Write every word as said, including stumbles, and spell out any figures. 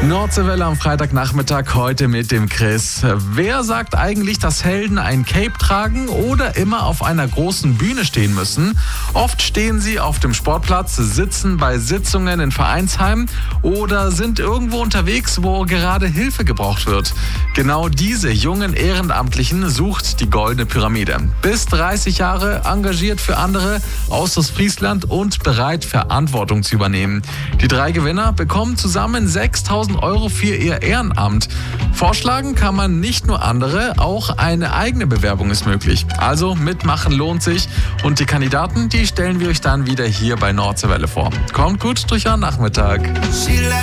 Nordseewelle am Freitagnachmittag, heute mit dem Chris. Wer sagt eigentlich, dass Helden ein Cape tragen oder immer auf einer großen Bühne stehen müssen? Oft stehen sie auf dem Sportplatz, sitzen bei Sitzungen in Vereinsheimen oder sind irgendwo unterwegs, wo gerade Hilfe gebraucht wird. Genau diese jungen Ehrenamtlichen sucht die Goldene Pyramide. Bis dreißig Jahre, engagiert für andere, aus Ostfriesland und bereit, Verantwortung zu übernehmen. Die drei Gewinner bekommen zusammen sechstausend Euro für ihr Ehrenamt. Vorschlagen kann man nicht nur andere, auch eine eigene Bewerbung ist möglich. Also mitmachen lohnt sich und die Kandidaten, die stellen wir euch dann wieder hier bei Nordseewelle vor. Kommt gut durch euren Nachmittag.